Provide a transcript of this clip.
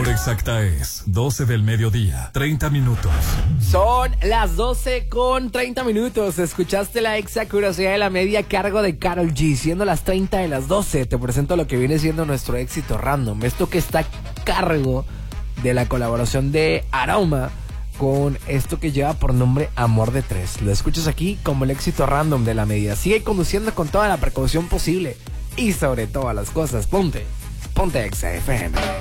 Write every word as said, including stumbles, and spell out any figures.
hora exacta es doce del mediodía, treinta minutos. Son las doce con treinta minutos. Escuchaste la exa curiosidad de la media a cargo de Karol G. Siendo las treinta de las doce, te presento lo que viene siendo nuestro éxito random. Esto que está a cargo de la colaboración de Aroma con esto que lleva por nombre Amor de Tres. Lo escuchas aquí como el éxito random de la media. Sigue conduciendo con toda la precaución posible y sobre todas las cosas, ponte, ponte Exa F M.